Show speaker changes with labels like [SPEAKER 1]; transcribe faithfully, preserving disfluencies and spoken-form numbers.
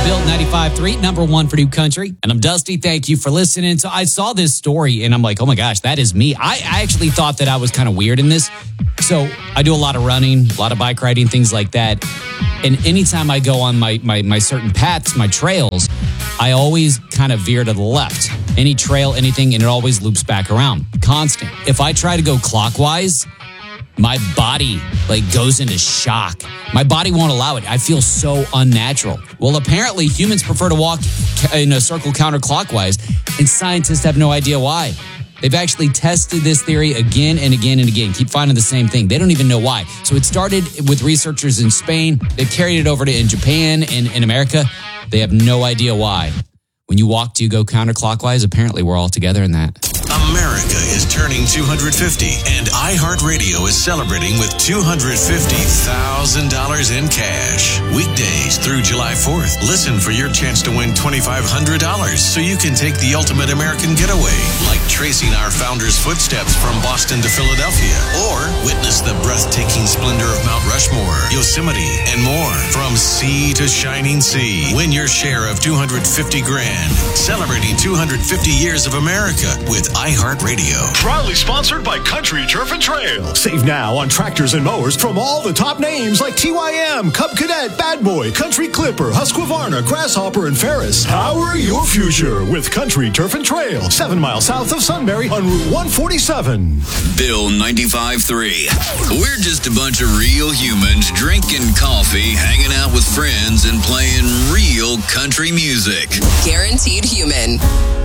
[SPEAKER 1] Built ninety-five point three, number one for New Country. And I'm Dusty. Thank you for listening. So I saw this story and I'm like, oh my gosh, that is me. I, I actually thought that I was kind of weird in this. So I do a lot of running, a lot of bike riding, things like that. And anytime I go on my, my, my certain paths, my trails, I always kind of veer to the left. Any trail, anything, and it always loops back around. Constant. If I try to go clockwise, my body like goes into shock. My body won't allow it. I feel so unnatural. Well, apparently humans prefer to walk in a circle counterclockwise, and scientists have no idea why. They've actually tested this theory again and again and again. Keep finding the same thing. They don't even know why. So it started with researchers in Spain. They've carried it over to in Japan and in America. They have no idea why. When you walk, do you go counterclockwise? Apparently, we're all together in that.
[SPEAKER 2] America is turning two hundred fifty, and iHeartRadio is celebrating with two hundred fifty thousand dollars in cash. Weekdays through July fourth. Listen for your chance to win twenty-five hundred dollars so you can take the ultimate American getaway, like tracing our founder's footsteps from Boston to Philadelphia, or witness the breathtaking splendor of Mount Rushmore, Yosemite, and more. From sea to shining sea, win your share of two hundred fifty grand. Celebrating two hundred fifty years of America with iHeartRadio.
[SPEAKER 3] Proudly sponsored by Country Turf and Trail. Save now on tractors and mowers from all the top names like T Y M, Cub Cadet, Bad Boy, Country Clipper, Husqvarna, Grasshopper, and Ferris. Power your future with Country Turf and Trail. Seven miles south of Sunbury on Route one forty-seven.
[SPEAKER 4] Bill ninety-five point three. We're just a bunch of real humans drinking coffee, hanging out with friends, and playing real country music.
[SPEAKER 5] Guaranteed human.